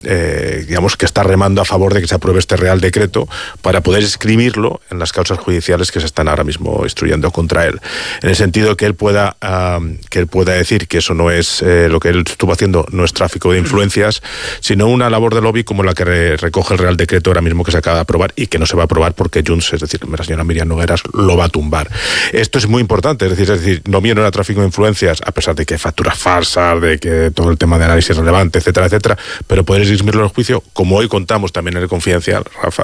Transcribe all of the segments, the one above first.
digamos que está remando a favor de que se apruebe este Real Decreto para poder escribirlo en las causas judiciales que se están ahora mismo instruyendo contra él, en el sentido que él pueda decir que eso no es lo que él estuvo haciendo, no es tráfico de influencias, sino una labor de lobby como la que recoge el Real Decreto ahora mismo que se acaba de aprobar y que no se va a aprobar porque Junts, es decir, la señora Míriam Nogueras, lo va a tumbar. Esto es muy importante, es decir, no viene a tráfico de influencias, a pesar de que hay facturas falsas, de que todo el tema de análisis relevante, etcétera, etcétera, pero poder exprimirlo en el juicio, como hoy contamos también en el Confidencial, Rafa,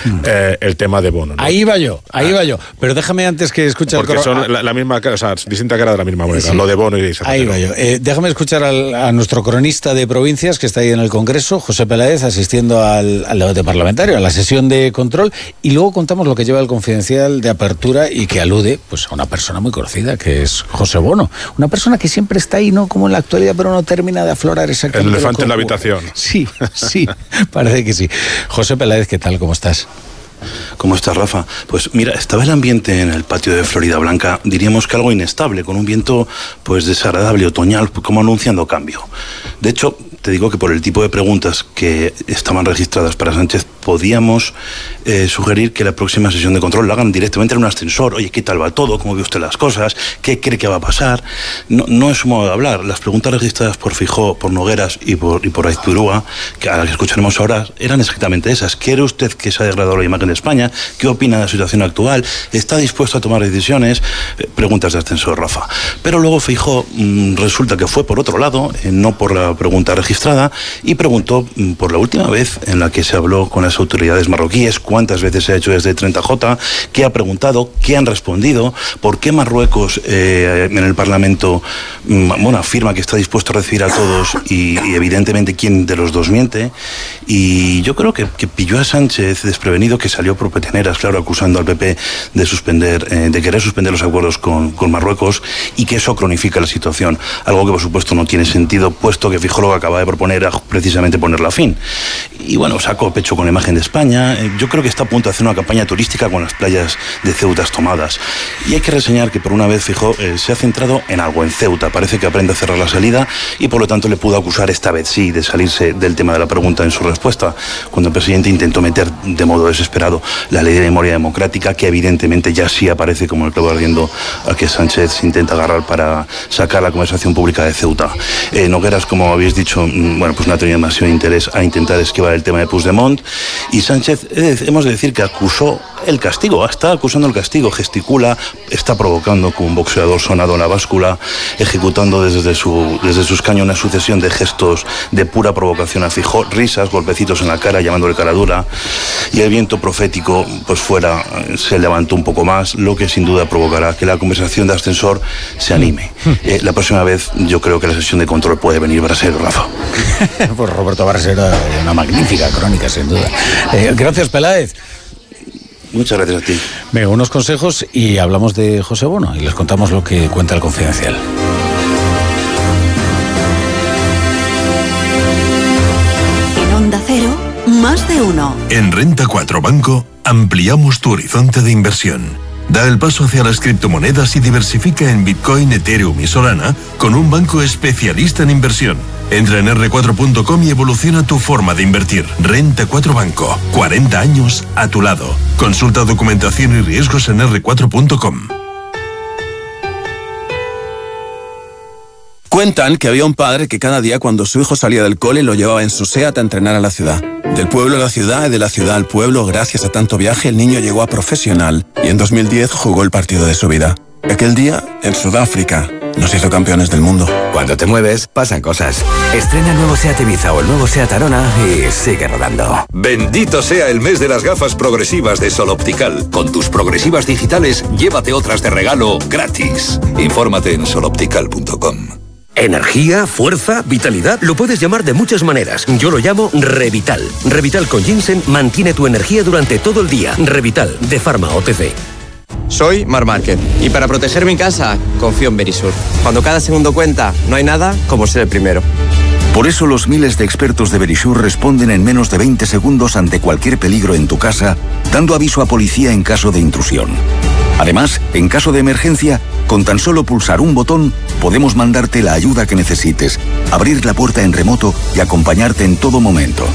el tema de Bono, ¿no? Ahí va yo, pero déjame antes que escuche... Porque son la misma, o sea, distinta cara de la misma moneda, sí. Lo de Bono y Zapatero. Ahí va yo. Déjame escuchar a nuestro cronista de provincias, que está ahí en el Congreso, José Peláez, asistiendo al debate parlamentario, a la sesión de control, y luego contamos lo que lleva el Confidencial de apertura y que alude pues a una persona muy conocida, que es José Bono. Una persona que siempre está ahí, ¿no? Como en la actualidad, pero no termina de aflorar exactamente. El elefante en la habitación. Sí, parece que sí. José Peláez, ¿qué tal? ¿Cómo estás? ¿Cómo estás, Rafa? Pues mira, estaba el ambiente en el patio de Florida Blanca, diríamos que algo inestable, con un viento pues desagradable, otoñal, como anunciando cambio. De hecho, te digo que por el tipo de preguntas que estaban registradas para Sánchez, podíamos sugerir que la próxima sesión de control la hagan directamente en un ascensor. Oye, ¿qué tal va todo? ¿Cómo ve usted las cosas? ¿Qué cree que va a pasar? No es su modo de hablar. Las preguntas registradas por Feijóo, por Nogueras y por Aizpurúa, que a las que escucharemos ahora, eran exactamente esas. ¿Quiere usted que se ha degradado la imagen de España? ¿Qué opina de la situación actual? ¿Está dispuesto a tomar decisiones? Preguntas de ascensor, Rafa. Pero luego Feijóo resulta que fue por otro lado, no por la pregunta registrada, y preguntó por la última vez en la que se habló con las autoridades marroquíes, cuántas veces se ha hecho desde 30J, qué ha preguntado, qué han respondido, por qué Marruecos en el Parlamento afirma que está dispuesto a recibir a todos y evidentemente quién de los dos miente. Y yo creo que pilló a Sánchez desprevenido, que salió por peteneras, claro, acusando al PP de querer suspender los acuerdos con Marruecos, y que eso cronifica la situación, algo que por supuesto no tiene sentido, puesto que Feijóo lo que acaba de proponer era precisamente ponerla a fin. Y bueno, sacó pecho con la imagen de España. Yo creo que está a punto de hacer una campaña turística con las playas de Ceuta tomadas. Y hay que reseñar que por una vez Feijóo se ha centrado en algo, en Ceuta. Parece que aprende a cerrar la salida y por lo tanto le pudo acusar esta vez sí de salirse del tema de la pregunta en su respuesta, cuando el presidente intentó meter de modo desesperado la ley de memoria democrática, que evidentemente ya sí aparece como el clavo ardiendo al que Sánchez intenta agarrar para sacar la conversación pública de Ceuta. Nogueras, como habéis dicho, pues no ha tenido demasiado interés a intentar esquivar el tema de Puigdemont, y Sánchez, hemos de decir que acusó el castigo, está acusando el castigo, gesticula, está provocando como un boxeador sonado en la báscula, ejecutando desde su escaño una sucesión de gestos de pura provocación a Feijóo, risas, golpecitos en la cara, llamándole cara dura, y el viento profético pues fuera se levantó un poco más, lo que sin duda provocará que la conversación de ascensor se anime. La próxima vez yo creo que la sesión de control puede venir Brasero, Rafa. Pues Roberto Brasero, una magnífica crónica, sin duda. Gracias, Peláez. Muchas gracias a ti. Venga, unos consejos y hablamos de José Bono y les contamos lo que cuenta el Confidencial. En Onda Cero, más de uno. En Renta 4 Banco ampliamos tu horizonte de inversión. Da el paso hacia las criptomonedas y diversifica en Bitcoin, Ethereum y Solana con un banco especialista en inversión. Entra en r4.com y evoluciona tu forma de invertir. Renta 4 Banco, 40 años a tu lado. Consulta documentación y riesgos en r4.com. Cuentan que había un padre que cada día cuando su hijo salía del cole lo llevaba en su SEAT a entrenar a la ciudad. Del pueblo a la ciudad y de la ciudad al pueblo, gracias a tanto viaje, el niño llegó a profesional y en 2010 jugó el partido de su vida. Aquel día, en Sudáfrica, nos hizo campeones del mundo. Cuando te mueves, pasan cosas. Estrena el nuevo SEAT Ibiza o el nuevo SEAT Arona y sigue rodando. Bendito sea el mes de las gafas progresivas de Sol Optical. Con tus progresivas digitales, llévate otras de regalo gratis. Infórmate en soloptical.com. Energía, fuerza, vitalidad, lo puedes llamar de muchas maneras. Yo lo llamo Revital. Revital con ginseng mantiene tu energía durante todo el día. Revital, de Pharma OTC. Soy Mar Márquez y para proteger mi casa confío en Verisur. Cuando cada segundo cuenta, no hay nada como ser el primero. Por eso los miles de expertos de Verisure responden en menos de 20 segundos ante cualquier peligro en tu casa, dando aviso a policía en caso de intrusión. Además, en caso de emergencia, con tan solo pulsar un botón, podemos mandarte la ayuda que necesites, abrir la puerta en remoto y acompañarte en todo momento.